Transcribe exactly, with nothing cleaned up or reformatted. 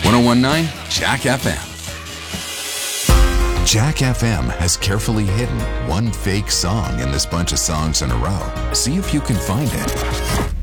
ten nineteen Jack F M. Jack F M has carefully hidden one fake song in this bunch of songs in a row. See if you can find it.